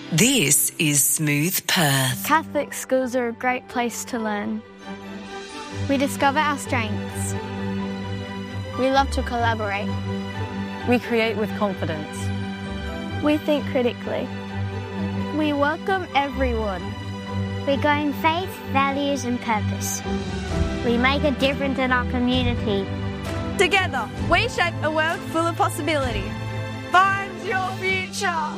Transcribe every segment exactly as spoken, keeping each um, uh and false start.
This is Smooth Perth. Catholic schools are a great place to learn. We discover our strengths. We love to collaborate. We create with confidence. We think critically. We welcome everyone. We go in faith, values and purpose. We make a difference in our community. Together, we shape a world full of possibility. Find your future.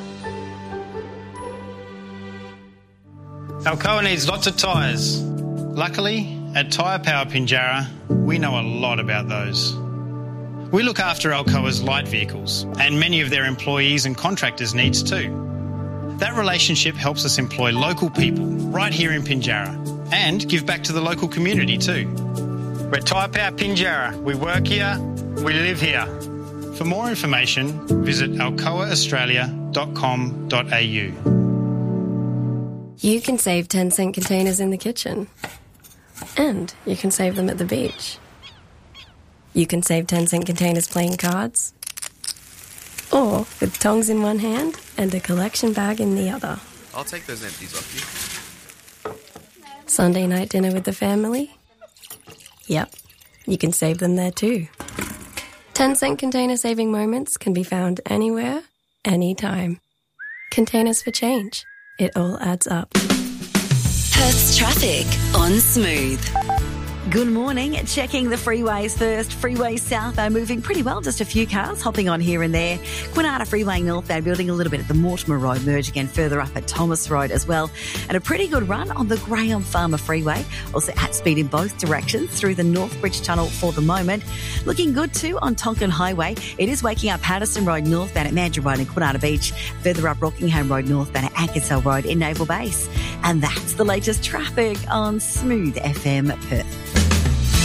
Alcoa needs lots of tyres. Luckily, at Tyre Power Pinjarra, we know a lot about those. We look after Alcoa's light vehicles and many of their employees and contractors' needs too. That relationship helps us employ local people right here in Pinjarra and give back to the local community too. We're Tyre Power Pinjarra. We work here, we live here. For more information, visit alcoa australia dot com dot a u. You can save ten cent containers in the kitchen. And you can save them at the beach. You can save ten cent containers playing cards. Or with tongs in one hand and a collection bag in the other. I'll take those empties off you. Sunday night dinner with the family? Yep, you can save them there too. ten cent container saving moments can be found anywhere, anytime. Containers for change. It all adds up. Perth's traffic on Smooth. Good morning. Checking the freeways first. Freeway south are moving pretty well. Just a few cars hopping on here and there. Quinata Freeway northbound building a little bit at the Mortimer Road merge again further up at Thomas Road as well. And a pretty good run on the Graham Farmer Freeway. Also at speed in both directions through the Northbridge Tunnel for the moment. Looking good too on Tonkin Highway. It is waking up Patterson Road northbound at Mandurah Road in Quinata Beach. Further up Rockingham Road northbound at Ankersell Road in Naval Base. And that's the latest traffic on Smooth F M Perth.